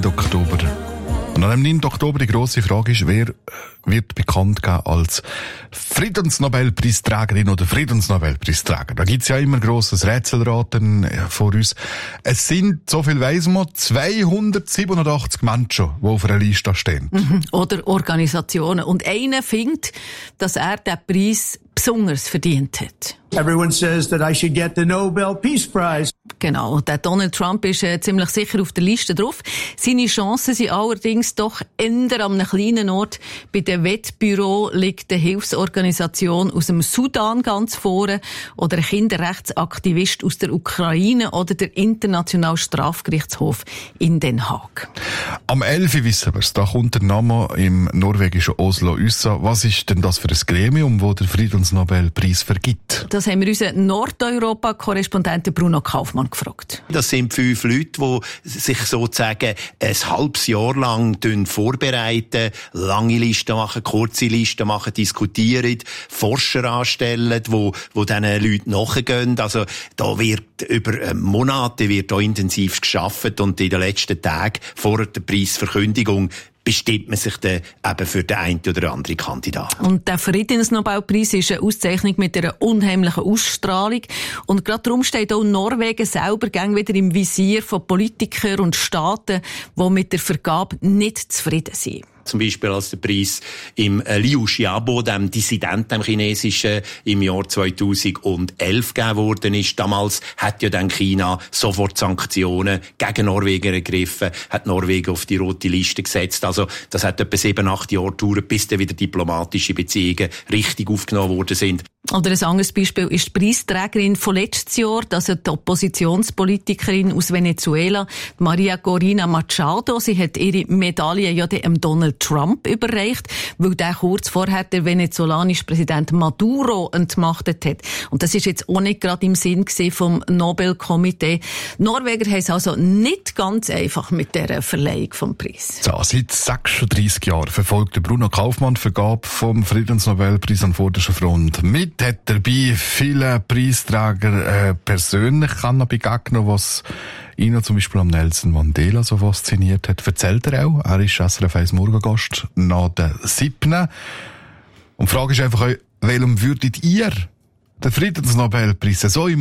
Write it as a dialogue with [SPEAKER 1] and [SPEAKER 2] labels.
[SPEAKER 1] 9. Oktober. Und am 9. Oktober die grosse Frage ist, wer wird bekannt geben als Friedensnobelpreisträgerin oder Friedensnobelpreisträger. Da gibt's ja immer grosses Rätselraten vor uns. Es sind, so viel weiss man, 287 Menschen, die auf einer Liste stehen.
[SPEAKER 2] Oder Organisationen. Und einer findet, dass er den Preis besonders verdient hat.
[SPEAKER 3] Everyone says that I should get the Nobel Peace Prize.
[SPEAKER 2] Genau, der Donald Trump ist ziemlich sicher auf der Liste drauf. Seine Chancen sind allerdings doch eher an einem kleinen Ort. Bei dem Wettbüro liegt eine Hilfsorganisation aus dem Sudan ganz vorne oder ein Kinderrechtsaktivist aus der Ukraine oder der Internationale Strafgerichtshof in Den Haag.
[SPEAKER 1] Am 11. wissen wir es, da kommt der Name im norwegischen Oslo raus. Was ist denn das für ein Gremium, das der Friedensnobelpreis vergibt?
[SPEAKER 2] Das haben wir unseren Nordeuropa-Korrespondenten Bruno Kaufmann gefragt.
[SPEAKER 4] Das sind 5 Leute, die sich sozusagen ein halbes Jahr lang vorbereiten, lange Listen machen, kurze Listen machen, diskutieren, Forscher anstellen, die diesen Leuten nachgehen. Also da wird über Monate da intensiv gearbeitet und in den letzten Tagen vor der Preisverkündigung bestimmt man sich dann eben für den einen oder anderen Kandidaten.
[SPEAKER 2] Und der Friedensnobelpreis ist eine Auszeichnung mit einer unheimlichen Ausstrahlung. Und gerade darum steht auch Norwegen selber gern wieder im Visier von Politikern und Staaten, die mit der Vergabe nicht zufrieden sind.
[SPEAKER 4] Zum Beispiel als der Preis im Liu Xiaobo, dem Dissidenten, dem Chinesischen, im Jahr 2011 gegeben worden ist. Damals hat ja dann China sofort Sanktionen gegen Norwegen ergriffen, hat Norwegen auf die rote Liste gesetzt. Also das hat etwa 7-8 Jahre gedauert, bis dann wieder diplomatische Beziehungen richtig aufgenommen worden sind.
[SPEAKER 2] Oder ein anderes Beispiel ist die Preisträgerin von letztes Jahr, das ist die Oppositionspolitikerin aus Venezuela, Maria Corina Machado. Sie hat ihre Medaille ja dem Donald Trump überreicht, weil der kurz vorher der venezolanische Präsident Maduro entmachtet hat. Und das ist jetzt auch nicht gerade im Sinn vom Nobelkomitee. Norweger haben es also nicht ganz einfach mit der Verleihung vom Preis.
[SPEAKER 1] So, seit 36 Jahren verfolgt der Bruno Kaufmann die Vergabe vom Friedensnobelpreis an vorderster Front. Mit hat dabei viele Preisträger persönlich begegnet, was ihn zum Beispiel am Nelson Mandela so fasziniert hat. Erzählt er auch. Er ist SRF 1 Morgengast nach der 7. Und die Frage ist einfach, welchem würdet ihr den Friedensnobelpreis so im